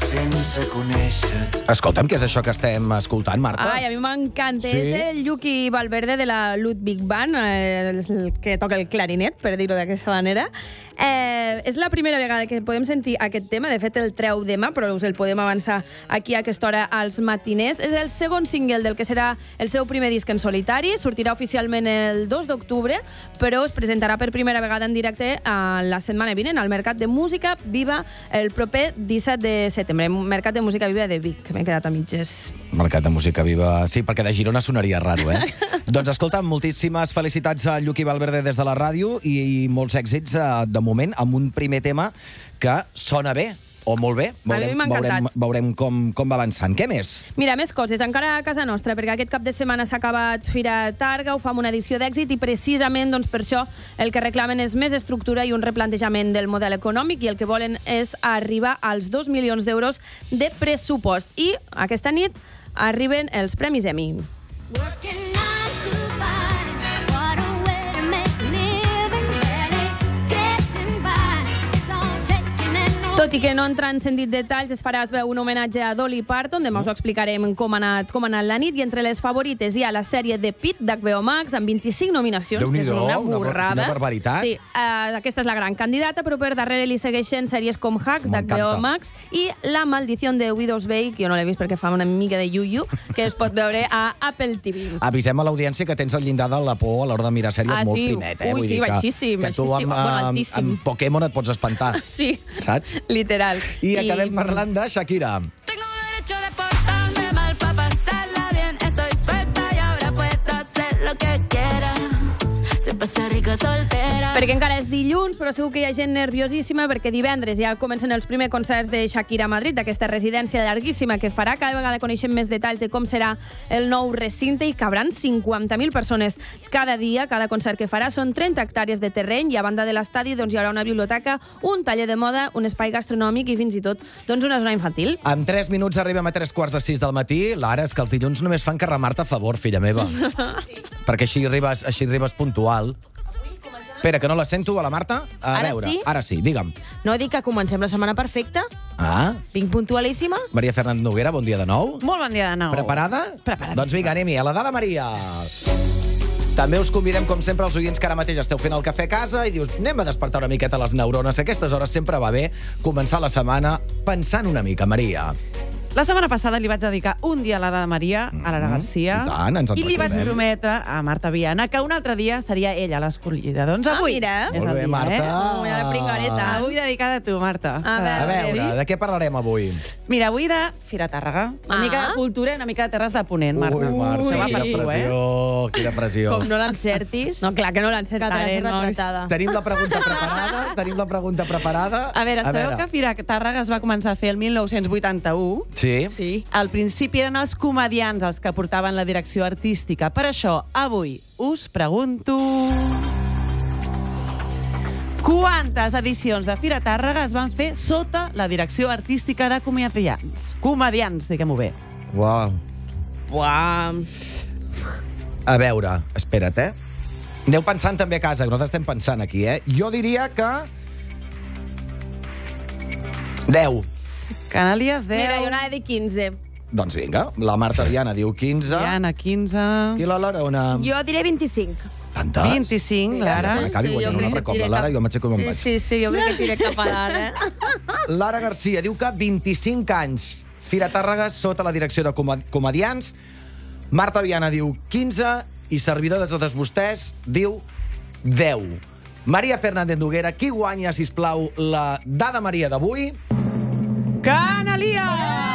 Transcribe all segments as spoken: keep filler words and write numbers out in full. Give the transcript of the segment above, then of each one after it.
sense conèixer-te. Escolta'm, què és això que estem escoltant, Marta? Ai, a mi m'encanta. Sí? És el Yuki Valverde de la Ludwig Band, eh, el que toca el clarinet, per dir-ho d'aquesta manera. Eh, és la primera vegada que podem sentir aquest tema. De fet, el treu demà, però us el podem avançar aquí a aquesta hora als matiners. És el segon single del que serà el seu primer disc en solitari. Sortirà oficialment el dos d'octubre, però es presentarà per primera vegada en directe a la setmana vinent al Mercat de Música Viva el proper disset de setembre. Mercat de Música Viva de Vic, que m'he quedat a mitges. Mercat de Música Viva... Sí, perquè de Girona sonaria raro, eh? Doncs escolta, moltíssimes felicitats a Yuki Valverde des de la ràdio i, i molts èxits, eh, de moment, amb un primer tema que sona bé, o molt bé. Veurem, a mi m'ha encantat. veurem, veurem com, com va avançant. Què més? Mira, més coses, encara a casa nostra, perquè aquest cap de setmana s'ha acabat Fira Targa, ho fa amb una edició d'èxit i precisament doncs, per això el que reclamen és més estructura i un replantejament del model econòmic i el que volen és arribar als dos milions d'euros de pressupost. I aquesta nit arriben els Premis Emmy. Tot i que no entra en sentit detalls, es farà es veu un homenatge a Dolly Parton, demà us ho explicarem com ha anat, com ha anat la nit, i entre les favorites hi ha la sèrie The Pitt d'H B O Max, amb vint-i-cinc nominacions, que és una burrada. Una barbaritat. Sí, uh, aquesta és la gran candidata, però per darrere li segueixen sèries com Hacks d'H B O Max i La maldición de Widow's Bay, que jo no l'he vist perquè fa una mica de yuyu, que es pot veure a Apple T V. Avisem a l'audiència que tens el llindar de la por a l'hora de mirar sèries ah, molt sí. primet, eh? Ui, Vull sí, dir que, baixíssim, que tu baixíssim. amb, Bueno, amb, altíssim. amb Pokémon et pots espantar. Sí, saps? Literal. I acabem parlant de Shakira. Tengo derecho de portarme mal para pasarla bien. Estoy suelta y ahora puedo hacer lo que quiera. Se pasa rico soltera. Perquè encara és dilluns, però segur que hi ha gent nerviosíssima perquè divendres ja comencen els primers concerts de Shakira a Madrid, d'aquesta residència llarguíssima que farà. Cada vegada coneixem més detalls de com serà el nou recinte i cabran cinquanta mil persones cada dia. Cada concert que farà són trenta hectàrees de terreny i a banda de l'estadi doncs, hi haurà una biblioteca, un taller de moda, un espai gastronòmic i fins i tot doncs, una zona infantil. En tres minuts arribem a tres quarts de sis del matí. Lara, és que els dilluns només fan carremar-te a favor, filla meva. Perquè així arribes, així arribes puntual. Espera, que no la sento, a la Marta. A Ara veure, sí? Ara sí, digue'm. No dic que comencem la setmana perfecta. Ah, Vinc puntualíssima. Maria Fernández Noguera, bon dia de nou. Molt bon dia de nou. Preparada? Preparadíssima. Doncs vinga, anem-hi, a la dada Maria. També us convidem, com sempre, els oients que ara mateix esteu fent el cafè a casa i dius, anem a despertar una miqueta les neurones, que a aquestes hores sempre va bé començar la setmana pensant una mica, Maria. La setmana passada li vaig dedicar un dia a la dada Maria, a l'Ara Garcia, I tant, ens en i li vaig recordem. prometre a Marta Viana que un altre dia seria ella l'escollida. Doncs Ah, avui mira. és Molt el bé, dia, Marta. eh? Ui, la pringareta. Avui dedicada a tu, Marta. A veure. A veure, de què parlarem avui? Mira, avui de Fira Tàrrega. Una Ah. mica de cultura i una mica de terres de Ponent, Marta. Ui, Marta, Això va quina per tu, eh? pressió, quina pressió. Com no l'encertis. No, clar que no l'encertaré. Quedaràs No, retratada. Tenim la pregunta preparada? Tenim la pregunta preparada? A veure, sabeu que Fira Tàrrega es va començar a fer el mil nou-cents vuitanta-u? Sí. Sí. Al principi eren els comedians els que portaven la direcció artística. Per això, avui us pregunto... Quantes edicions de Fira Tàrrega es van fer sota la direcció artística de comedians? Comedians, diguem-ho bé. Uau. Uau. A veure, espera't, eh? Aneu pensant també a casa, que nosaltres estem pensant aquí, eh? Jo diria que... deu. Canàlies, deu. Mira, jo n'ha de dir quinze. Doncs vinga, la Marta Viana diu quinze. Diana, quinze. I la Lara, una... Jo diré vint-i-cinc. Tantes? vint-i-cinc, Lara. Acabi guanyant una recopa, Lara, jo m'aixeco i me'n vaig. Sí, sí, jo crec que tiré cap a dalt, eh? Lara Garcia diu que vint-i-cinc anys. Fira Tàrrega sota la direcció de com comedians. Marta Viana diu quinze i servidor de totes vostès diu deu. Maria Fernández Noguera, qui guanya, sisplau, la dada Maria d'avui? Canalia!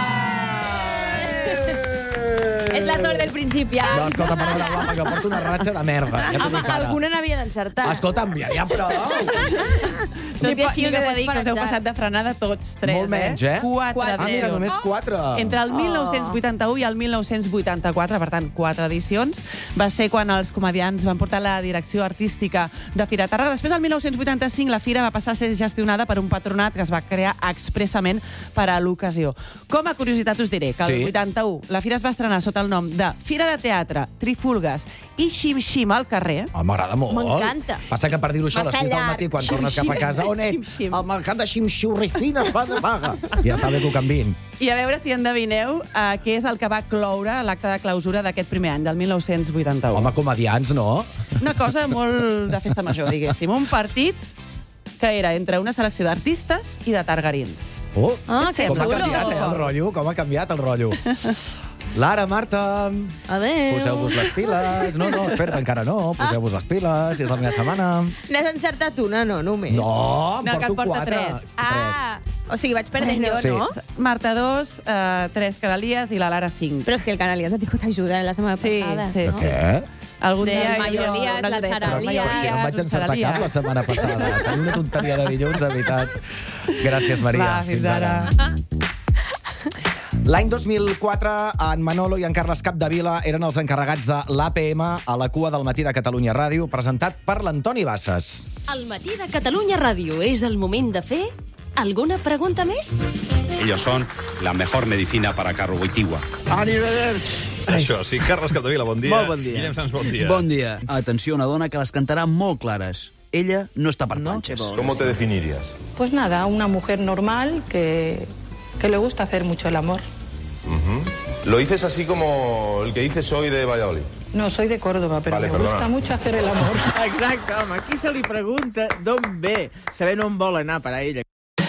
És la sort del principi, ja. No, escolta, perdona, guapa, que porto una ratxa de merda. Ja t'ho dic ara. Alguna n'havia d'encertar. Escolta'm, ja, ja prou. Tot i així us he de dir que us heu desparatjat. passat de frenada tots tres, Molt menys, eh? Quatre Ah, mira, edicions. només quatre. Entre el mil nou-cents vuitanta-u i el mil nou-cents vuitanta-quatre, per tant, quatre edicions, va ser quan els comedians van portar la direcció artística de Fira Tàrrega. Després, el mil nou-cents vuitanta-cinc, la fira va passar a ser gestionada per un patronat que es va crear expressament per a l'ocasió. Com a curiositat us diré que el Sí. vuitanta-u la fira es va estrenar sota el nom de Mira, Fira de Teatre, Trifulgues i Xim-Xim al carrer. Oh, m'agrada molt. M'encanta. Passa que per dir-ho això a les sis del matí, quan tornes cap a casa, on ets? Xim-xim. El mercat de xim-xurrifina fa de vaga. Ja està bé que ho canviïn. I a veure si endevineu uh, què és el que va cloure l'acte de clausura d'aquest primer any, del mil nou-cents vuitanta-u. Home, comedians, no? Una cosa molt de festa major, diguéssim. Un partit que era entre una selecció d'artistes i de targarins. Oh, Ah, que com ha xulo. canviat, eh, el rotllo? Com ha canviat el rotllo? Lara, Marta, Adéu. poseu-vos les piles. No, no, espera, encara no. Poseu-vos les piles, és la meva setmana. N'has encertat una, no, només. No, em No, que en porto porta quatre. tres. Ah, o sigui, vaig perdent jo, Sí. no? Marta, dos, uh, tres canalies i la Lara, cinc. Però és que el Canalies ha tingut ajuda la setmana Sí, passada. sí. De què? Algun De dia hi havia Mallolies, una la ajudeta. Saralies. Si no em vaig un encertar Saralies. cap la setmana passada. Tenim una tonteria de dilluns, de veritat. Gràcies, Maria. Va, fins ara. L'any dos mil quatre, en Manolo i en Carles Capdevila eren els encarregats de l'A P M a la cua del matí de Catalunya Ràdio, presentat per l'Antoni Bassas. Al matí de Catalunya Ràdio és el moment de fer alguna pregunta més? Ellos son la mejor medicina para Carro Wojtyła. Això, sí. Carles Capdevila, bon dia. Molt bon dia. Guillem Sans, bon dia. Bon dia. Atenció, una dona que les cantarà molt clares. Ella no està per planxes. ¿Cómo te definirías? Pues nada, una mujer normal que, que le gusta hacer mucho el amor. Uh-huh. Lo dices así como el que dices hoy de Valladolid. No, soy de Córdoba, pero Vale, me perdona. gusta mucho hacer el amor. Exacte, home. Aquí se li pregunta d'on ve, sabent on vol anar per a ella.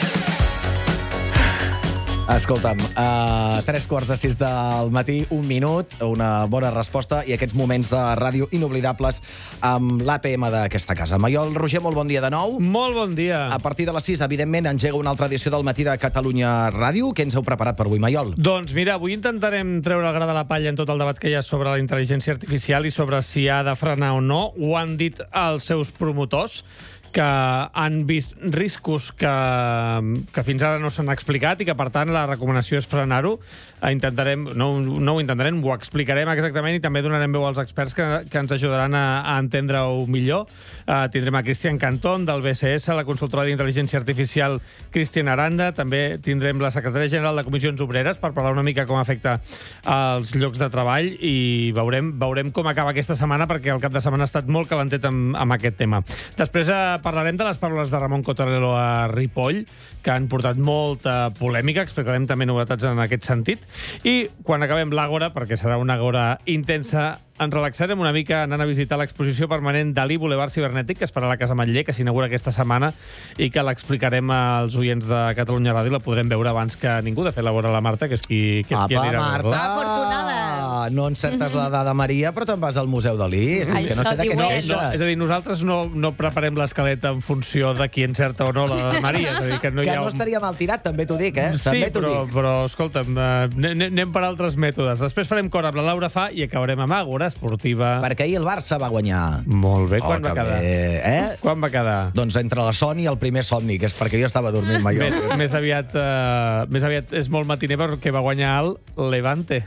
Escolta'm, a uh, tres quarts de sis del matí, un minut, una bona resposta i aquests moments de ràdio inoblidables amb l'A P M d'aquesta casa. Maiol, Roger, molt bon dia de nou. Molt bon dia. A partir de les sis, evidentment, engega una altra edició del matí de Catalunya Ràdio. Què ens heu preparat per avui, Maiol? Doncs mira, avui intentarem treure el gra de la palla en tot el debat que hi ha sobre la intel·ligència artificial i sobre si ha de frenar o no. Ho han dit els seus promotors, que han vist riscos que, que fins ara no s'han explicat i que, per tant, la recomanació és frenar-ho. Intentarem, no, no ho intentarem, ho explicarem exactament i també donarem veu als experts que, que ens ajudaran a, a entendre-ho millor. Uh, tindrem a Cristian Cantón, del B S S, la consultora d'intel·ligència artificial Cristian Aranda. També tindrem la secretària general de Comissions Obreres per parlar una mica com afecta els llocs de treball i veurem, veurem com acaba aquesta setmana, perquè el cap de setmana ha estat molt calentet amb, amb aquest tema. Després uh, parlarem de les paraules de Ramon Cottarello a Ripoll, que han portat molta polèmica. Explicarem també novetats en aquest sentit. I quan acabem l'Àgora, perquè serà una Àgora intensa, ens relaxarem una mica anant a visitar l'exposició permanent Dalí Boulevard Cibernètic, que es farà a la Casa Ametller, que s'inaugura aquesta setmana i que l'explicarem als oients de Catalunya Ràdio. La podrem veure abans que ningú. De fet, la veurà la Marta, que és qui, que és qui Apa, anirà a Marta! veure-la. Afortunada. No encertes la dada Maria, però te'n vas al Museu Dalí. És Ai, que no sé de què això No, t'hi no, queixes. és a dir, nosaltres no, no preparem l'escaleta en funció de qui encerta o no la de Maria. És a dir, que no hi Que ha no un... estaria mal tirat, també t'ho dic, eh? Sí, també t'ho però, dic. però escolta'm, eh, anem anem per altres mètodes. Després farem cor amb la Laura Fa i acabarem amb Àgora Esportiva. Perquè ahir el Barça va guanyar. Molt bé, quan Oh, va que quedar? bé, eh? Quan va quedar? Doncs entre la son i el primer somni, que és perquè jo estava dormint, Maiol. Més, més, aviat, uh, més aviat és molt matiner perquè va guanyar el Levante.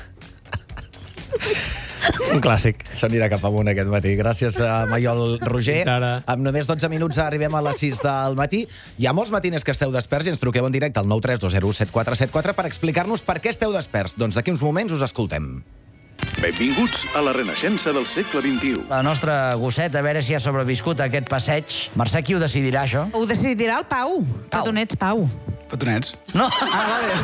Un clàssic. Això anirà cap amunt aquest matí. Gràcies a Maiol Roger. Ara. Amb només dotze minuts arribem a les sis del matí. Hi ha molts matiners que esteu desperts i ens truqueu en directe al nou tres dos zero set quatre set quatre per explicar-nos per què esteu desperts. Doncs d'aquí uns moments us escoltem. Benvinguts a la renaixença del segle vint-i-u. La nostra gosset, a veure si ha sobreviscut a aquest passeig. Mercè, qui ho decidirà, això? Ho decidirà el Pau. Petonets, Pau. Petonets? No. Ah, vale.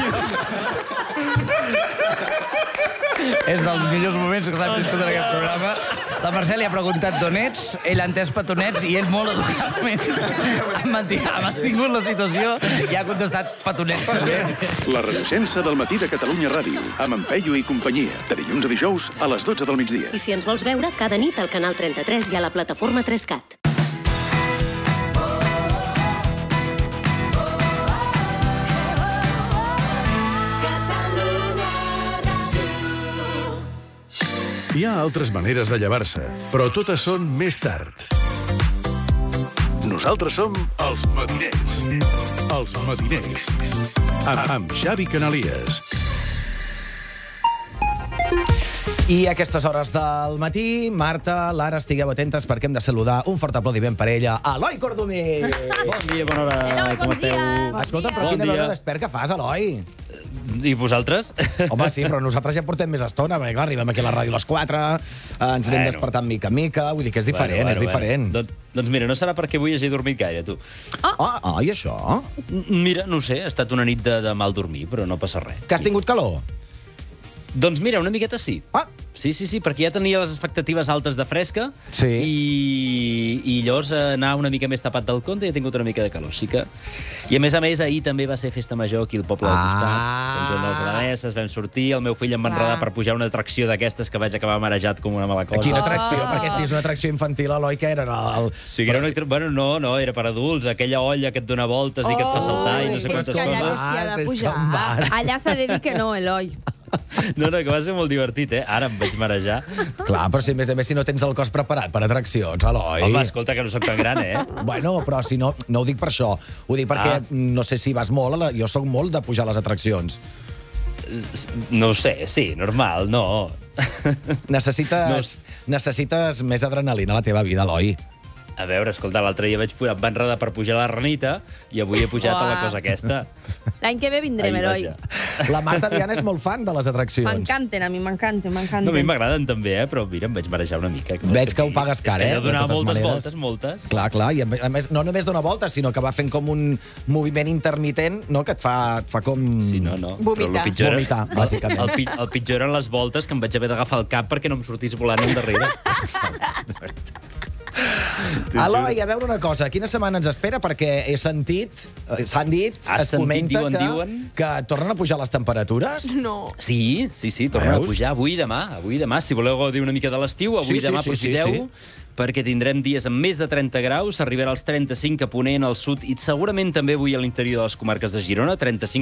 És dels millors moments que s'han viscut en aquest programa. La Mercè li ha preguntat d'on ets, ell ha entès petonets i ell molt educadament ha mantingut, ha mantingut la situació i ha contestat petonets també. La renaixença del matí de Catalunya Ràdio, amb en Peyu i companyia, de dilluns a dijous a les dotze del migdia. I si ens vols veure, cada nit al canal trenta-tres i a la plataforma tres cat. Hi ha altres maneres de llevar-se, però totes són més tard. Nosaltres som els matiners. Els matiners. Amb, amb Xavi Canalies. I a aquestes hores del matí, Marta, Lara, estigueu atentes perquè hem de saludar un fort aplaudiment per ella, Eloi Cordomí. Bon dia, bona hora. Eloi, Com bon esteu? dia. Escolta, però Bon quina dia. veure despert que fas, Eloi? I vosaltres? Home, sí, però nosaltres ja portem més estona, perquè clar, arribem aquí a la ràdio a les quatre, ens anem Bueno. despertant mica en mica, vull dir que és diferent, Bueno, és bueno, diferent. bueno. Doncs, doncs mira, no serà perquè avui hagi dormit gaire, tu. Ah, ah, i això? Mira, no ho sé, ha estat una nit de, de mal dormir, però no passa res. Que has tingut calor? Doncs mira, una miqueta sí. Ah. Sí, sí, sí, perquè ja tenia les expectatives altes de fresca sí. i, i llavors anar una mica més tapat del compte i he tingut una mica de calor. Sí que... I a més a més, ahir també va ser festa major aquí al poble del costat. Ah. Sant Joan de les Abadesses, vam sortir, el meu fill em va enredar per pujar una atracció d'aquestes que vaig acabar marejat com una mala cosa. Quina atracció? Perquè si és una atracció infantil, Eloi, que era el... Sí, que era una... Bueno, no, no, era per adults, aquella olla que et dona voltes i que et fa saltar i no sé quantes allà no coses. s'hi ha de pujar. Allà s'ha de dir que no, Eloi. No, no, que va ser molt divertit, eh? Ara em vaig marejar. Clar, però si a més a més si no tens el cos preparat per atraccions, Eloi. Home, escolta, que no soc tan gran, eh? Bueno, però si no, no ho dic per això. Ho dic perquè Ah. no sé si vas molt, a la... jo sóc molt de pujar a les atraccions. No ho sé, sí, normal, no. Necessites, necessites més adrenalina a la teva vida, Eloi. A veure, escolta, l'altre dia vaig pujar, em va enredar per pujar a la ranita i avui he pujat a la Uah. cosa aquesta. L'any que ve vindrem, Ai, Eloi. vaja. La Marta Viana és molt fan de les atraccions. M'encanten, a mi m'encanten, m'encanten. No, a mi m'agraden també, eh? Però mira, em vaig marejar una mica. Que Veig que ho pagues car, és que eh? allò de donava totes moltes maneres. voltes, moltes. Clar, clar, i a més, no només dona voltes, sinó que va fent com un moviment intermitent, no?, que et fa, et fa com... Sí, no, no. Vomitar. Però el pitjor, era- Vomitar, bàsicament. El, pi- el pitjor eren les voltes que em vaig haver d'agafar el cap perquè no em sortís volant endarrere. Eloi, a veure una cosa, quina setmana ens espera? Perquè he sentit, eh, s'han dit, Has es sentit, comenta diuen, que, diuen? que tornen a pujar les temperatures? No. Sí, sí, sí, tornem a Veus? pujar avui i demà. Avui i demà, si voleu gaudir una mica de l'estiu, avui Sí, i sí, demà sí, sí, aprofiteu, sí. perquè tindrem dies amb més de trenta graus, arribarà als trenta-cinc a Ponent, al sud, i segurament també avui a l'interior de les comarques de Girona, trenta-cinc